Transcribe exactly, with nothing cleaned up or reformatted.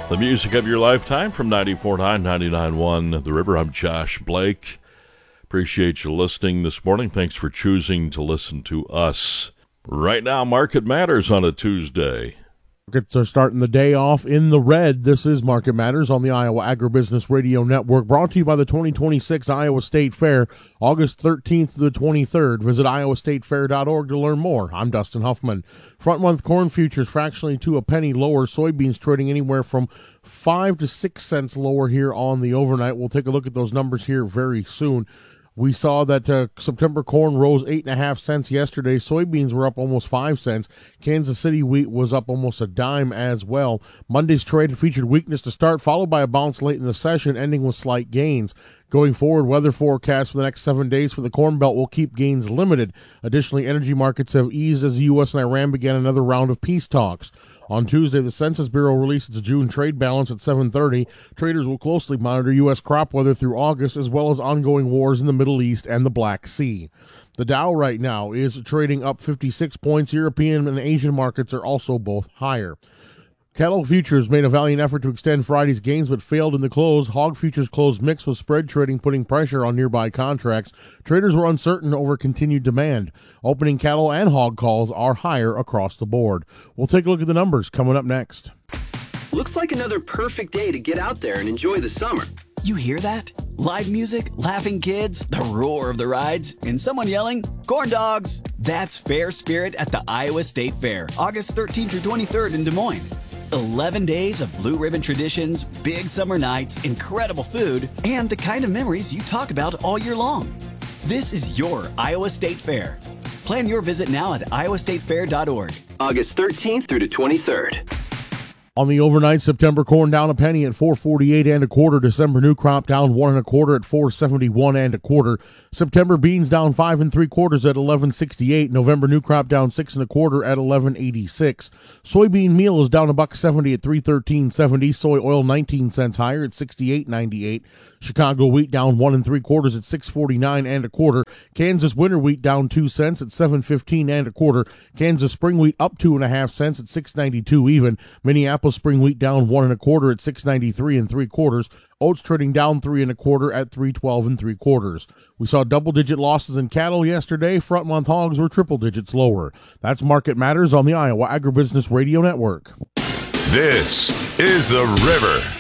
The music of your lifetime from ninety-four point nine, ninety-nine point one The River. I'm Josh Blake. Appreciate you listening this morning. Thanks for choosing to listen to us. Right now, Market Matters on a Tuesday. Markets are starting the day off in the red. This is Market Matters on the Iowa Agribusiness Radio Network, brought to you by the twenty twenty-six Iowa State Fair, August thirteenth to the twenty-third. Visit iowa state fair dot org to learn more. I'm Dustin Huffman. Front month corn futures fractionally to a penny lower. Soybeans trading anywhere from five to six cents lower here on the overnight. We'll take a look at those numbers here very soon. We saw that uh, September corn rose eight and a half cents yesterday. Soybeans were up almost five cents. Kansas City wheat was up almost a dime as well. Monday's trade featured weakness to start, followed by a bounce late in the session, ending with slight gains. Going forward, weather forecasts for the next seven days for the Corn Belt will keep gains limited. Additionally, energy markets have eased as the U S and Iran began another round of peace talks. On Tuesday, the Census Bureau released its June trade balance at seven thirty. Traders will closely monitor U S crop weather through August, as well as ongoing wars in the Middle East and the Black Sea. The Dow right now is trading up fifty-six points. European and Asian markets are also both higher. Cattle futures made a valiant effort to extend Friday's gains but failed in the close. Hog futures closed mixed with spread trading putting pressure on nearby contracts. Traders were uncertain over continued demand. Opening cattle and hog calls are higher across the board. We'll take a look at the numbers coming up next. Looks like another perfect day to get out there and enjoy the summer. You hear that? Live music, laughing kids, the roar of the rides, and someone yelling, "Corn dogs!" That's Fair Spirit at the Iowa State Fair, August thirteenth through twenty-third in Des Moines. eleven days of blue ribbon traditions, big summer nights, incredible food, and the kind of memories you talk about all year long. This is your Iowa State Fair. Plan your visit now at iowa state fair dot org. August thirteenth through the twenty-third. On the overnight, September corn down a penny at four forty-eight and a quarter. December new crop down one and a quarter at four seventy-one and a quarter. September beans down five and three quarters at eleven sixty-eight. November new crop down six and a quarter at eleven eighty-six. Soybean meal is down a buck seventy at three thirteen seventy. Soy oil nineteen cents higher at sixty-eight ninety-eight. Chicago wheat down one and three quarters at six forty-nine and a quarter. Kansas winter wheat down two cents at seven fifteen and a quarter. Kansas spring wheat up two and a half cents at six ninety-two even. Minneapolis spring wheat down one and a quarter at six ninety-three and three quarters. Oats trading down three and a quarter at three twelve and three quarters. We saw double-digit losses in cattle yesterday. Front-month hogs were triple digits lower. That's Market Matters on the Iowa Agribusiness Radio Network. This is The River.